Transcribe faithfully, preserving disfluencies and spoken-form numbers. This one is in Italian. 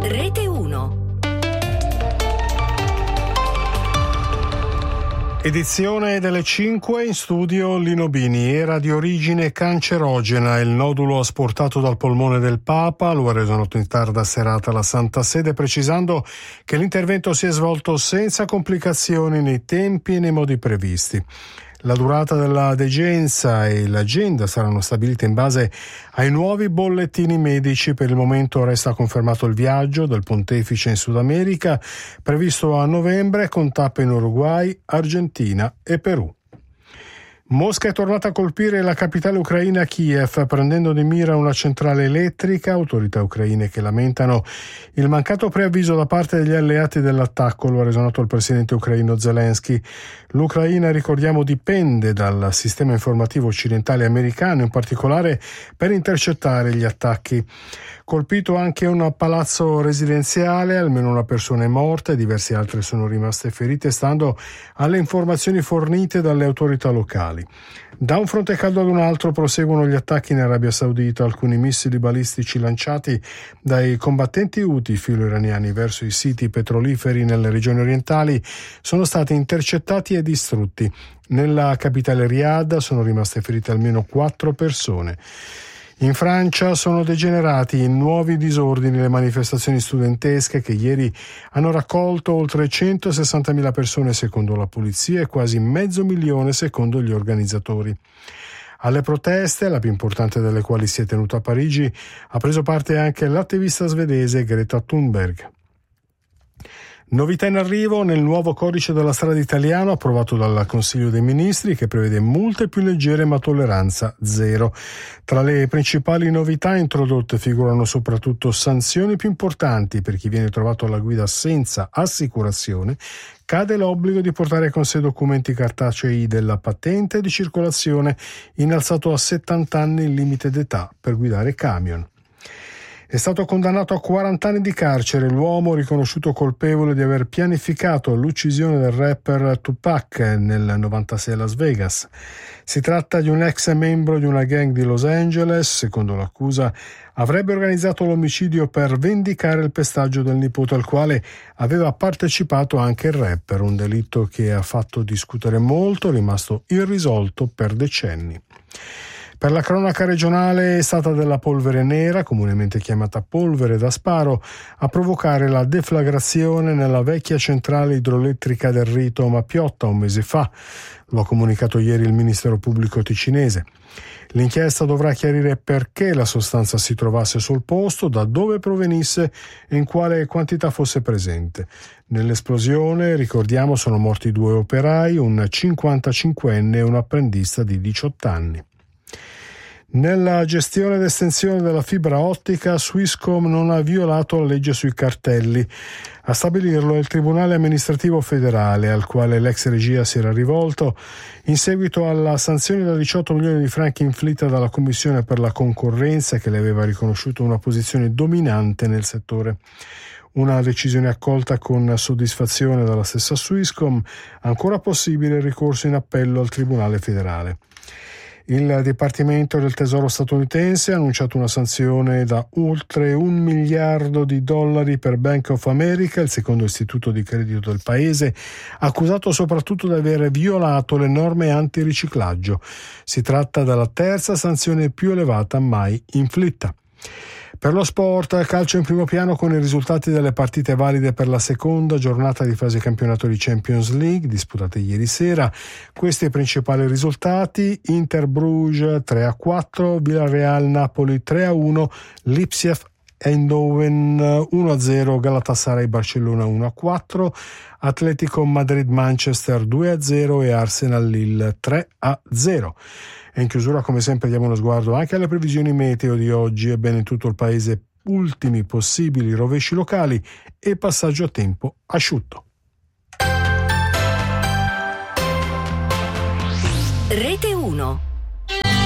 Rete uno. Edizione delle cinque, in studio Lino Bini. Era di origine cancerogena. Il nodulo asportato dal polmone del Papa lo ha reso noto in tarda serata alla Santa Sede, precisando che l'intervento si è svolto senza complicazioni nei tempi e nei modi previsti. La durata della degenza e l'agenda saranno stabilite in base ai nuovi bollettini medici. Per il momento resta confermato il viaggio del pontefice in Sud America, previsto a novembre, con tappe in Uruguay, Argentina e Perù. Mosca è tornata a colpire la capitale ucraina, Kiev, prendendo di mira una centrale elettrica. Autorità ucraine che lamentano il mancato preavviso da parte degli alleati dell'attacco, lo ha reso noto il presidente ucraino Zelensky. L'Ucraina, ricordiamo, dipende dal sistema informativo occidentale e americano, in particolare per intercettare gli attacchi. Colpito anche un palazzo residenziale, almeno una persona è morta e diverse altre sono rimaste ferite, stando alle informazioni fornite dalle autorità locali. Da un fronte caldo ad un altro proseguono gli attacchi in Arabia Saudita. Alcuni missili balistici lanciati dai combattenti Houthi filo-iraniani verso i siti petroliferi nelle regioni orientali sono stati intercettati e distrutti. Nella capitale Riyadh sono rimaste ferite almeno quattro persone. In Francia sono degenerati in nuovi disordini le manifestazioni studentesche che ieri hanno raccolto oltre centosessantamila persone secondo la polizia e quasi mezzo milione secondo gli organizzatori. Alle proteste, la più importante delle quali si è tenuta a Parigi, ha preso parte anche l'attivista svedese Greta Thunberg. Novità in arrivo nel nuovo codice della strada italiano approvato dal Consiglio dei Ministri, che prevede multe più leggere ma tolleranza zero. Tra le principali novità introdotte figurano soprattutto sanzioni più importanti per chi viene trovato alla guida senza assicurazione. Cade l'obbligo di portare con sé documenti cartacei della patente di circolazione, innalzato a settanta anni il limite d'età per guidare camion. È stato condannato a quaranta anni di carcere l'uomo riconosciuto colpevole di aver pianificato l'uccisione del rapper Tupac nel novantasei a Las Vegas. Si tratta di un ex membro di una gang di Los Angeles. Secondo l'accusa, avrebbe organizzato l'omicidio per vendicare il pestaggio del nipote, al quale aveva partecipato anche il rapper, un delitto che ha fatto discutere molto, rimasto irrisolto per decenni. Per la cronaca regionale è stata della polvere nera, comunemente chiamata polvere da sparo, a provocare la deflagrazione nella vecchia centrale idroelettrica del Rito a Mapiotta un mese fa. Lo ha comunicato ieri il Ministero Pubblico ticinese. L'inchiesta dovrà chiarire perché la sostanza si trovasse sul posto, da dove provenisse e in quale quantità fosse presente. Nell'esplosione, ricordiamo, sono morti due operai, un cinquantacinquenne e un apprendista di diciotto anni. Nella gestione ed estensione della fibra ottica, Swisscom non ha violato la legge sui cartelli. A stabilirlo è il Tribunale amministrativo federale, al quale l'ex regia si era rivolto in seguito alla sanzione da diciotto milioni di franchi inflitta dalla Commissione per la concorrenza, che le aveva riconosciuto una posizione dominante nel settore. Una decisione accolta con soddisfazione dalla stessa Swisscom. Ancora possibile il ricorso in appello al Tribunale federale. Il Dipartimento del Tesoro statunitense ha annunciato una sanzione da oltre un miliardo di dollari per Bank of America, il secondo istituto di credito del paese, accusato soprattutto di aver violato le norme antiriciclaggio. Si tratta della terza sanzione più elevata mai inflitta. Per lo sport, calcio in primo piano con i risultati delle partite valide per la seconda giornata di fase campionato di Champions League disputate ieri sera. Questi i principali risultati: Inter Bruges tre a quattro, Villarreal Napoli tre a uno, Lipsia Eindhoven uno a zero, Galatasaray Barcellona uno a quattro, Atletico Madrid Manchester due a zero e Arsenal Lille tre a zero. E in chiusura, come sempre, diamo uno sguardo anche alle previsioni meteo di oggi. Ebbene, in tutto il paese ultimi possibili rovesci locali e passaggio a tempo asciutto. Rete uno.